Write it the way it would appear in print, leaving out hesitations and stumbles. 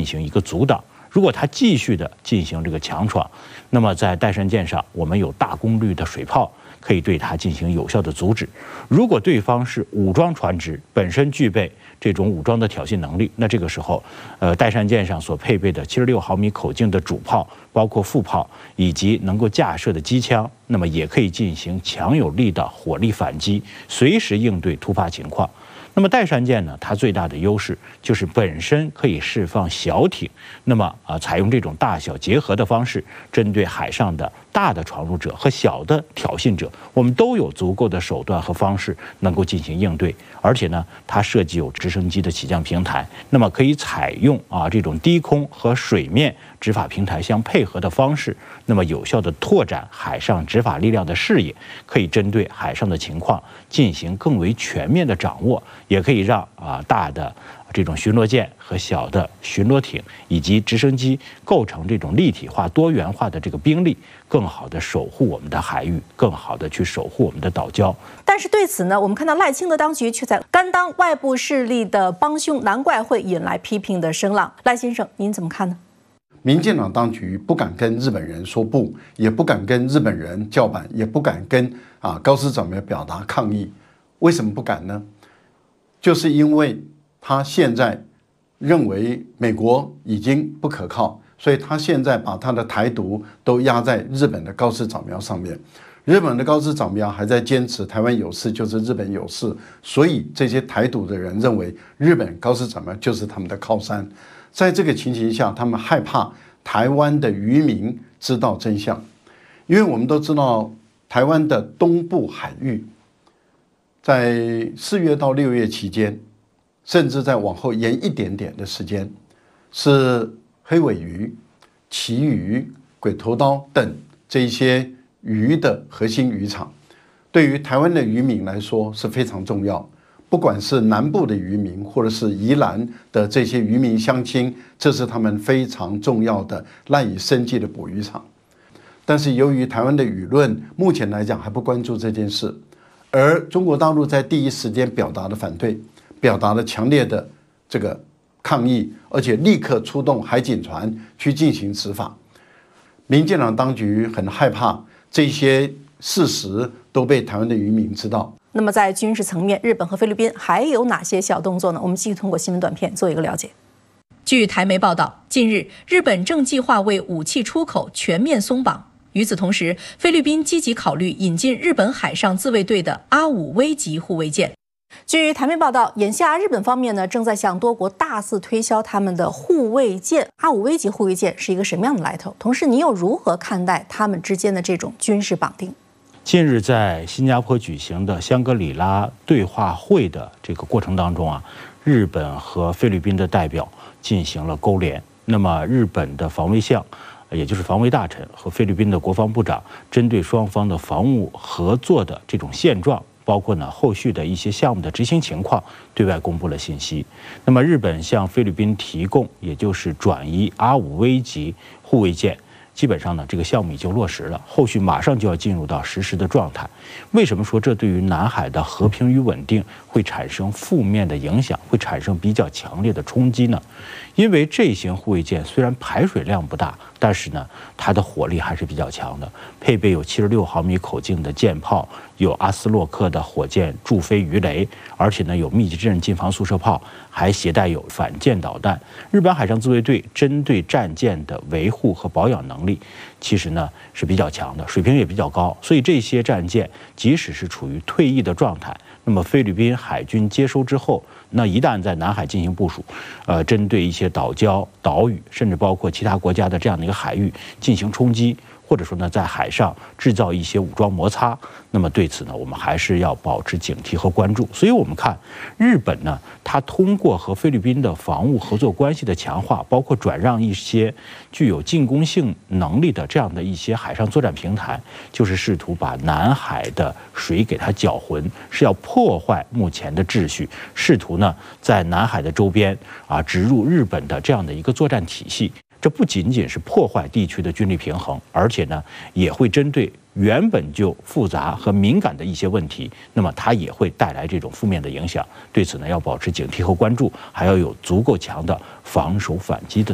行一个阻挡。如果它继续的进行这个强闯，那么在岱山舰上，我们有大功率的水炮可以对它进行有效的阻止。如果对方是武装船只，本身具备这种武装的挑衅能力，那这个时候，岱山舰上所配备的76毫米口径的主炮，包括副炮以及能够架设的机枪，那么也可以进行强有力的火力反击，随时应对突发情况。那么岱山舰呢，它最大的优势就是本身可以释放小艇，那么采用这种大小结合的方式，针对海上的大的闯入者和小的挑衅者，我们都有足够的手段和方式能够进行应对。而且呢，它设计有直升机的起降平台，那么可以采用这种低空和水面执法平台相配合的方式，那么有效的拓展海上执法力量的视野，可以针对海上的情况进行更为全面的掌握。也可以让大的这种巡逻舰和小的巡逻艇以及直升机构成这种立体化、多元化的这个兵力，更好的守护我们的海域，更好的去守护我们的岛礁。 但是对此呢，我们看到赖清德当局却在甘当外部势力的帮凶，难怪会引来批评的声浪。赖先生，您怎么看呢？ 民进党当局不敢跟日本人说不，也不敢跟日本人叫板，也不敢跟高市早苗表达抗议。为什么不敢呢？就是因为他现在认为美国已经不可靠，所以他现在把他的台独都压在日本的高市早苗上面。日本的高市早苗还在坚持台湾有事就是日本有事，所以这些台独的人认为日本高市早苗就是他们的靠山。在这个情形下，他们害怕台湾的渔民知道真相，因为我们都知道台湾的东部海域在4月到6月期间，甚至在往后延一点点的时间，是黑尾鱼、旗鱼、鬼头刀等这些鱼的核心渔场，对于台湾的渔民来说是非常重要。不管是南部的渔民，或者是宜兰的这些渔民乡亲，这是他们非常重要的赖以生计的捕鱼场。但是由于台湾的舆论目前来讲还不关注这件事，而中国大陆在第一时间表达了反对，表达了强烈的这个抗议，而且立刻出动海警船去进行执法。民进党当局很害怕这些事实都被台湾的渔民知道。 那么在军事层面，日本和菲律宾还有哪些小动作呢？我们继续通过新闻短片做一个了解。据台媒报道，近日日本正计划为武器出口全面松绑。与此同时，菲律宾积极考虑引进日本海上自卫队的阿5V级护卫舰。据台媒报道，眼下日本方面呢正在向多国大肆推销他们的护卫舰。阿5V级护卫舰是一个什么样的来头？同时，你又如何看待他们之间的这种军事绑定？ 近日在新加坡举行的香格里拉对话会的这个过程当中日本和菲律宾的代表进行了勾连。那么日本的防卫相，也就是防卫大臣和菲律宾的国防部长，针对双方的防务合作的这种现状，包括后续的一些项目的执行情况，对外公布了信息。那么日本向菲律宾提供，也就是转移阿5V级护卫舰。基本上呢，这个项目已经落实了，后续马上就要进入到实施的状态。为什么说这对于南海的和平与稳定会产生负面的影响，会产生比较强烈的冲击呢？因为这型护卫舰虽然排水量不大，但是呢，它的火力还是比较强的，配备有76毫米口径的舰炮，有阿斯洛克的火箭驻飞鱼雷，而且呢有密集阵近防速射炮，还携带有反舰导弹。日本海上自卫队针对战舰的维护和保养能力，其实呢是比较强的，水平也比较高。所以这些战舰即使是处于退役的状态，那么菲律宾海军接收之后，那一旦在南海进行部署，针对一些岛礁、岛屿，甚至包括其他国家的这样的一个海域进行冲击，或者说呢，在海上制造一些武装摩擦，那么对此呢，我们还是要保持警惕和关注。所以我们看日本呢，它通过和菲律宾的防务合作关系的强化，包括转让一些具有进攻性能力的这样的一些海上作战平台，就是试图把南海的水给它搅浑，是要破坏目前的秩序，试图呢在南海的周边植入日本的这样的一个作战体系。这不仅仅是破坏地区的军力平衡，而且呢，也会针对原本就复杂和敏感的一些问题，那么它也会带来这种负面的影响。对此呢，要保持警惕和关注，还要有足够强的防守反击的